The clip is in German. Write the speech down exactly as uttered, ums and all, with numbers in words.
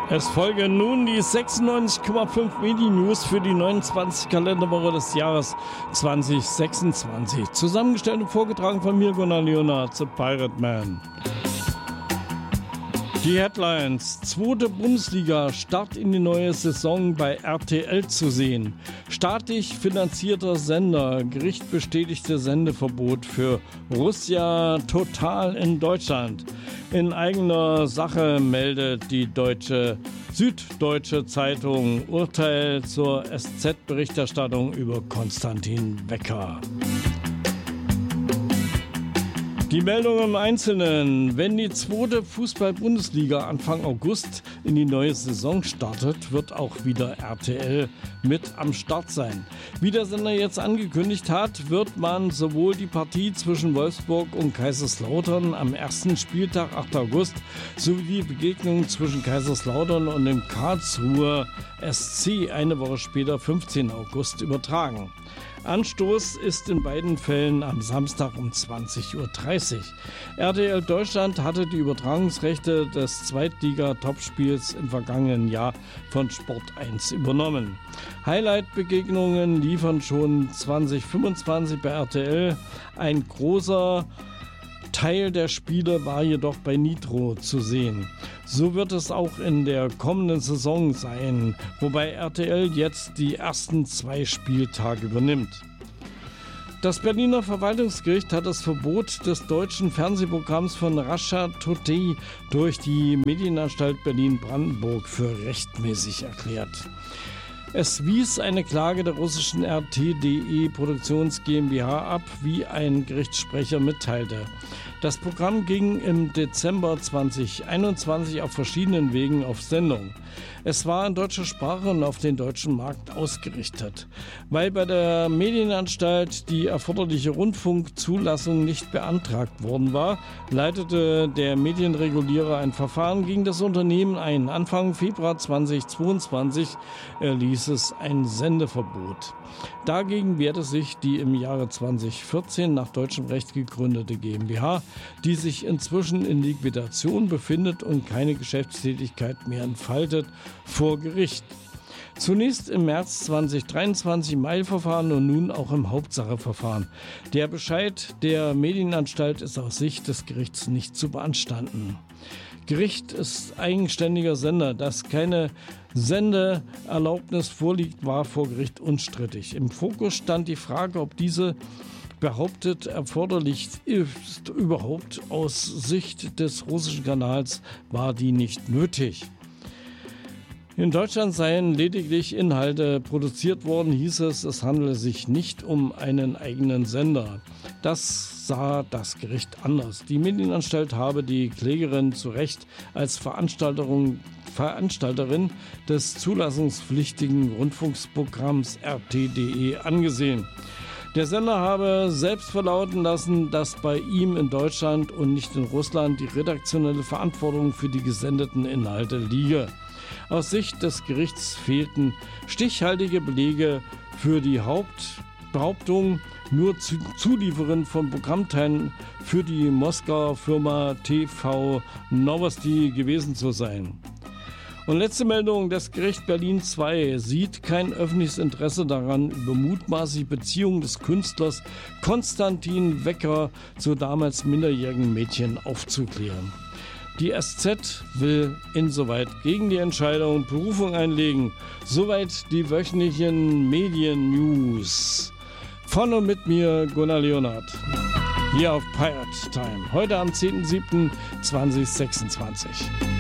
Es folgen nun die sechsundneunzig Komma fünf Medi-News für die neunundzwanzigste Kalenderwoche des Jahres zwanzig sechsundzwanzig. Zusammengestellt und vorgetragen von mir, Gunnar Leonhardt, The Pirate Man. Die Headlines: Zweite Bundesliga, Start in die neue Saison bei R T L zu sehen. Staatlich finanzierter Sender, Gericht bestätigte Sendeverbot für Russia Total in Deutschland. In eigener Sache meldet die deutsche Süddeutsche Zeitung Urteil zur S Z-Berichterstattung über Konstantin Wecker. Die Meldung im Einzelnen: Wenn die zweite Fußball-Bundesliga Anfang August in die neue Saison startet, wird auch wieder R T L mit am Start sein. Wie der Sender jetzt angekündigt hat, wird man sowohl die Partie zwischen Wolfsburg und Kaiserslautern am ersten Spieltag, achter August, sowie die Begegnung zwischen Kaiserslautern und dem Karlsruher S C eine Woche später, fünfzehnten August, übertragen. Anstoß ist in beiden Fällen am Samstag um zwanzig Uhr dreißig. R T L Deutschland hatte die Übertragungsrechte des Zweitliga-Topspiels im vergangenen Jahr von Sport eins übernommen. Highlight-Begegnungen liefern schon zwanzig fünfundzwanzig bei R T L. Ein großer Teil der Spiele war jedoch bei Nitro zu sehen. So wird es auch in der kommenden Saison sein, wobei R T L jetzt die ersten zwei Spieltage übernimmt. Das Berliner Verwaltungsgericht hat das Verbot des deutschen Fernsehprogramms von Russia Today durch die Medienanstalt Berlin-Brandenburg für rechtmäßig erklärt. Es wies eine Klage der russischen R T D E Produktions GmbH ab, wie ein Gerichtssprecher mitteilte. Das Programm ging im Dezember zweitausendeinundzwanzig auf verschiedenen Wegen auf Sendung. Es war in deutscher Sprache und auf den deutschen Markt ausgerichtet. Weil bei der Medienanstalt die erforderliche Rundfunkzulassung nicht beantragt worden war, leitete der Medienregulierer ein Verfahren gegen das Unternehmen ein. Anfang Februar zweitausendzweiundzwanzig erließ es ein Sendeverbot. Dagegen wehrte sich die im Jahre zweitausendvierzehn nach deutschem Recht gegründete GmbH, die sich inzwischen in Liquidation befindet und keine Geschäftstätigkeit mehr entfaltet, vor Gericht. Zunächst im März zweitausenddreiundzwanzig im Eilverfahren und nun auch im Hauptsacheverfahren. Der Bescheid der Medienanstalt ist aus Sicht des Gerichts nicht zu beanstanden. Gericht ist eigenständiger Sender. Dass keine Sendeerlaubnis vorliegt, war vor Gericht unstrittig. Im Fokus stand die Frage, ob diese behauptet erforderlich ist. Überhaupt aus Sicht des russischen Kanals war die nicht nötig. In Deutschland seien lediglich Inhalte produziert worden, hieß es, es handele sich nicht um einen eigenen Sender. Das sah das Gericht anders. Die Medienanstalt habe die Klägerin zu Recht als Veranstalterin des zulassungspflichtigen Rundfunkprogramms R T D E angesehen. Der Sender habe selbst verlauten lassen, dass bei ihm in Deutschland und nicht in Russland die redaktionelle Verantwortung für die gesendeten Inhalte liege. Aus Sicht des Gerichts fehlten stichhaltige Belege für die Hauptbehauptung, nur Zulieferin von Programmteilen für die Moskauer Firma T V Novosti gewesen zu sein. Und letzte Meldung: Das Gericht Berlin zwei sieht kein öffentliches Interesse daran, über mutmaßliche Beziehungen des Künstlers Konstantin Wecker zu damals minderjährigen Mädchen aufzuklären. Die S Z will insoweit gegen die Entscheidung Berufung einlegen. Soweit die wöchentlichen Medien-News. Von und mit mir, Gunnar Leonhardt, hier auf Pirate Time. Heute am zehnten siebten zweitausendsechsundzwanzig.